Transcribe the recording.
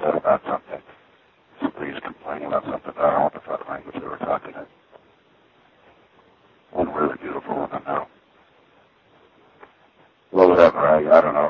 upset about something. Somebody's complaining about something. I don't know what the fuck language they were talking in. One really beautiful woman, though. Well, whatever. I don't know.